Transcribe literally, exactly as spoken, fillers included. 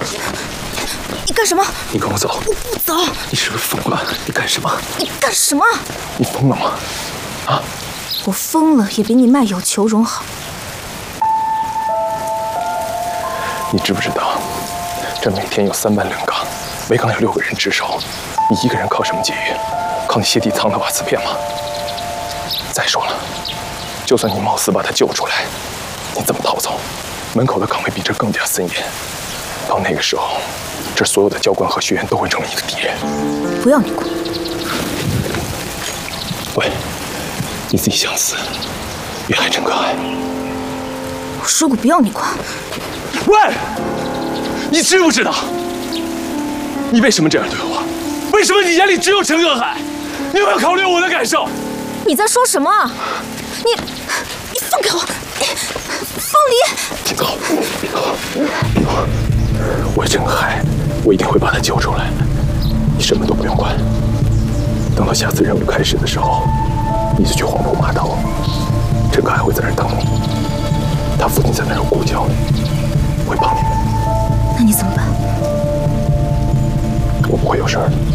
你干什么？ 你跟我走！ 我不走！ 你是不是疯了？你干什么？ 你干什么？ 你疯了吗？啊！ 我疯了也比你卖友求荣好。 你知不知道，这每天有三万轮岗，每岗有六个人值守，你一个人靠什么解约？靠你鞋底藏的瓦斯片吗？再说了，就算你貌似把他救出来，你怎么逃走？门口的岗位比这更加森严，到那个时候，这所有的教官和学员都会成为你的敌人。 不要你管。 喂，你自己想死，遇害陈可海。 我说过不要你管。 喂，你知不知道？你为什么这样对我？为什么你眼里只有陈可海？你有没有考虑我的感受？ 你在说什么？你，你放开我！你放离！ 请走，别走，别走！我陈可海，我一定会把他救出来。你什么都不用管。等到下次任务开始的时候，你就去黄埔码头，陈可海会在那儿等你。他父亲在那儿有故交，会帮你们。 那你怎么办？ 我不会有事儿的。